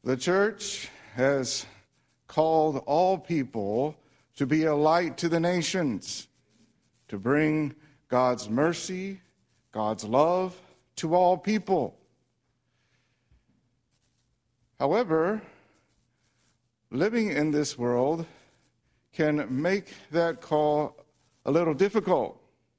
The church has called all people to be a light to the nations, to bring God's mercy, God's love to all people. However, living in this world can make that call a little difficult.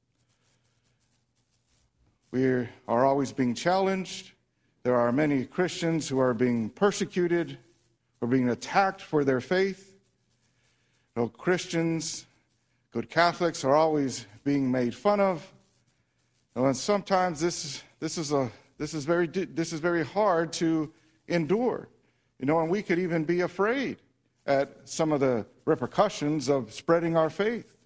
We are always being challenged. There are many Christians who are being persecuted, or being attacked for their faith. Christians, good Catholics, are always being made fun of. And sometimes this is very hard to endure. And we could even be afraid at some of the repercussions of spreading our faith.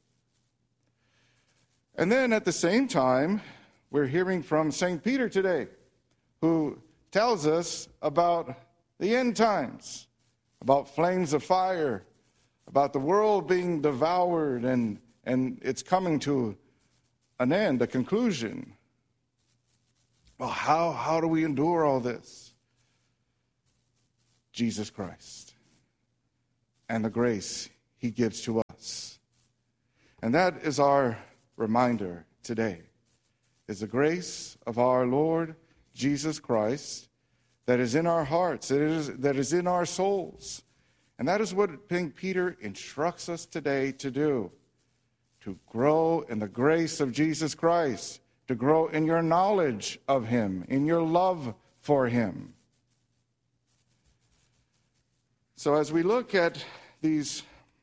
And then at the same time, we're hearing from St. Peter today, who tells us about the end times, about flames of fire, about the world being devoured and it's coming to an end, a conclusion. Well, how do we endure all this? Jesus Christ and the grace he gives to us. And that is our reminder today, is the grace of our Lord Jesus Christ that is in our hearts, that is in our souls. And that is what St. Peter instructs us today to do, to grow in the grace of Jesus Christ, to grow in your knowledge of him, in your love for him. So as we look at these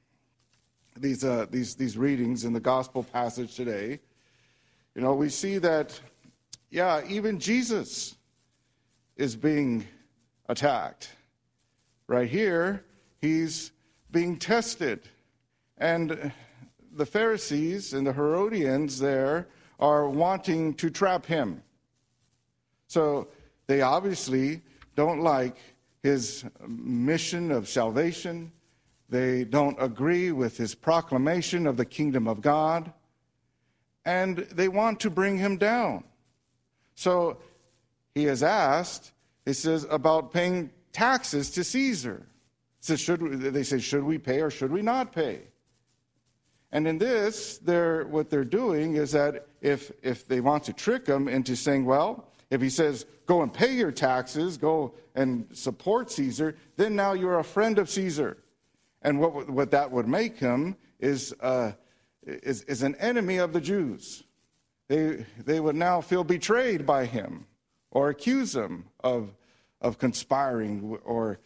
readings in the gospel passage today, we see that, even Jesus is being attacked. Right here, he's being tested. And the Pharisees and the Herodians there are wanting to trap him. So they obviously don't like his mission of salvation. They don't agree with his proclamation of the kingdom of God. And they want to bring him down. So he has asked, it says, about paying taxes to Caesar. They say, should we pay or should we not pay? And in this, what they're doing is that if they want to trick him into saying, well, if he says, go and pay your taxes, go and support Caesar, then now you're a friend of Caesar. And what that would make him is an enemy of the Jews. They would now feel betrayed by him or accuse him of conspiring or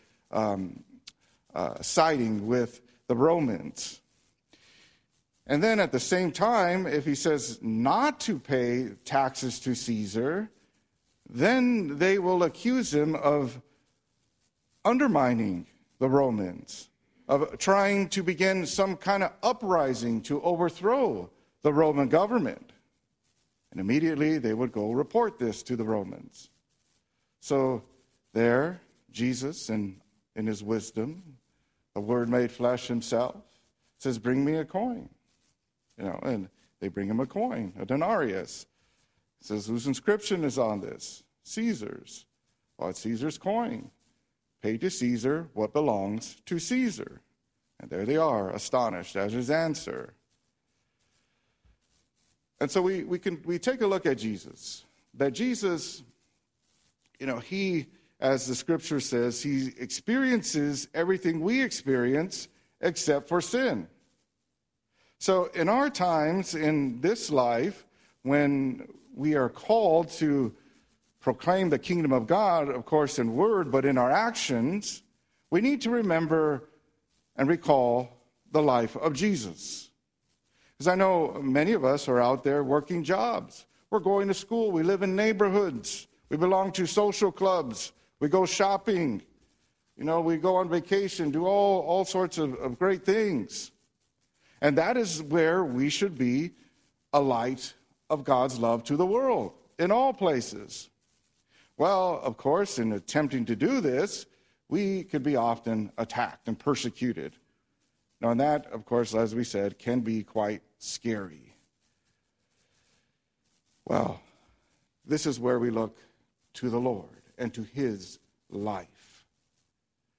siding with the Romans. And then at the same time, if he says not to pay taxes to Caesar, then they will accuse him of undermining the Romans, of trying to begin some kind of uprising to overthrow the Roman government. And immediately they would go report this to the Romans. So there, Jesus, in his wisdom, the Word made flesh himself, says, bring me a coin. And they bring him a coin, a denarius. It says, whose inscription is on this? Caesar's. Well, it's Caesar's coin. Pay to Caesar what belongs to Caesar. And there they are, astonished at his answer. And so we take a look at Jesus. That Jesus, he, as the scripture says, he experiences everything we experience except for sin. So in our times, in this life, when we are called to proclaim the kingdom of God, of course, in word, but in our actions, we need to remember and recall the life of Jesus. Because I know many of us are out there working jobs. We're going to school. We live in neighborhoods. We belong to social clubs. We go shopping. We go on vacation, do all sorts of great things. And that is where we should be a light of God's love to the world, in all places. Well, of course, in attempting to do this, we could be often attacked and persecuted. Now, and that, of course, as we said, can be quite scary. Well, this is where we look to the Lord and to his life.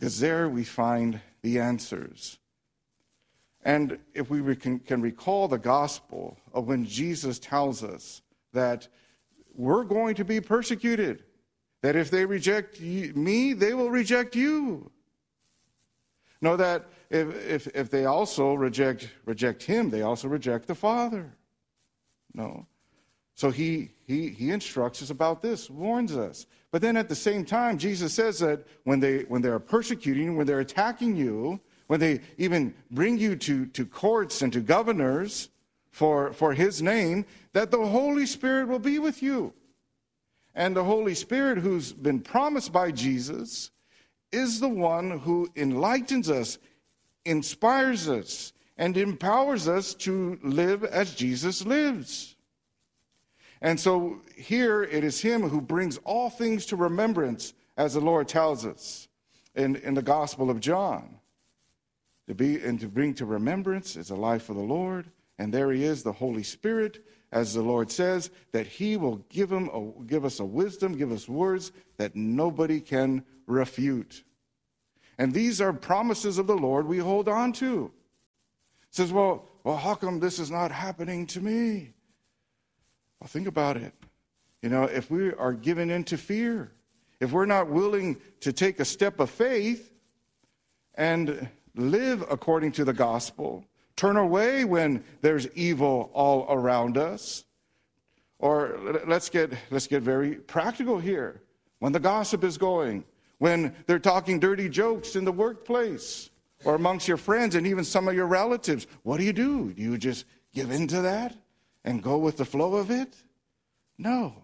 because there we find the answers. And if we can recall the gospel of when Jesus tells us that we're going to be persecuted, that if they reject me, they will reject you. Know that if they also reject him, they also reject the Father. No. So he instructs us about this, warns us. But then at the same time, Jesus says that when they are persecuting you, when they're attacking you, when they even bring you to courts and to governors for his name, that the Holy Spirit will be with you. And the Holy Spirit, who's been promised by Jesus, is the one who enlightens us, inspires us, and empowers us to live as Jesus lives. And so here it is him who brings all things to remembrance, as the Lord tells us in the Gospel of John. To bring to remembrance is a life of the Lord. And there he is, the Holy Spirit, as the Lord says, that he will give us a wisdom, give us words that nobody can refute. And these are promises of the Lord we hold on to. It says, well, how come this is not happening to me? Well, think about it. If we are given into fear, if we're not willing to take a step of faith and live according to the gospel, turn away when there's evil all around us, or let's get very practical here. When the gossip is going, when they're talking dirty jokes in the workplace or amongst your friends and even some of your relatives, what do? Do you just give in to that and go with the flow of it? No.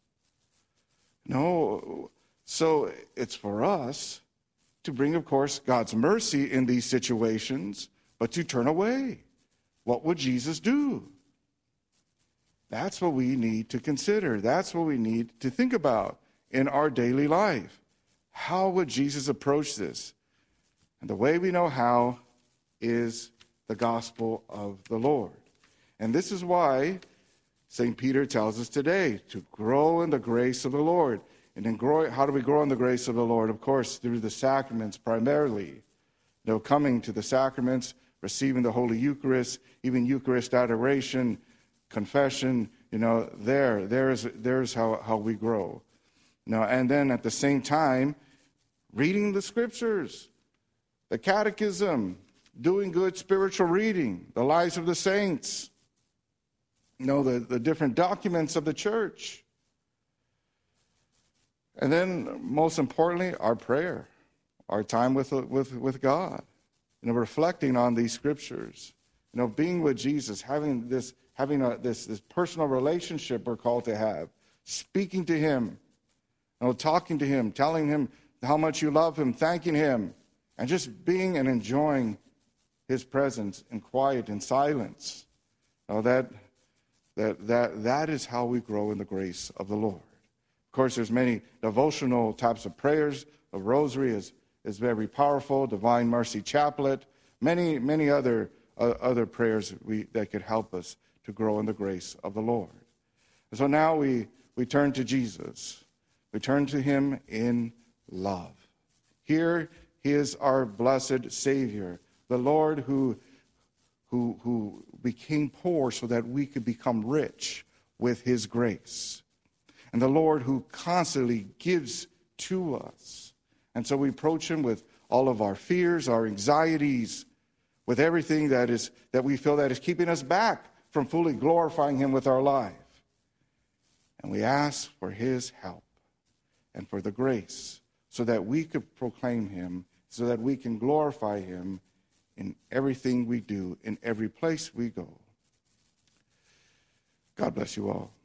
So it's for us to bring, of course, God's mercy in these situations, but to turn away. What would Jesus do? That's what we need to consider. That's what we need to think about in our daily life. How would Jesus approach this? And the way we know how is the gospel of the Lord. And this is why St. Peter tells us today to grow in the grace of the Lord. And then how do we grow in the grace of the Lord? Of course, through the sacraments primarily. Coming to the sacraments, receiving the Holy Eucharist, even Eucharist adoration, confession, there's how we grow. And then at the same time, reading the scriptures, the catechism, doing good spiritual reading, the lives of the saints, the different documents of the church. And then, most importantly, our prayer, our time with God, reflecting on these scriptures, being with Jesus, having this personal relationship we're called to have, speaking to him, talking to him, telling him how much you love him, thanking him, and just being and enjoying his presence in quiet and silence. That is how we grow in the grace of the Lord. Of course, there's many devotional types of prayers. The rosary is very powerful. Divine Mercy Chaplet, many other prayers that could help us to grow in the grace of the Lord. And so now we turn to Jesus. We turn to him in love. Here he is our blessed Savior, the Lord who became poor so that we could become rich with his grace. And the Lord who constantly gives to us. And so we approach him with all of our fears, our anxieties, with everything that we feel that is keeping us back from fully glorifying him with our life. And we ask for his help and for the grace so that we could proclaim him, so that we can glorify him in everything we do, in every place we go. God bless you all.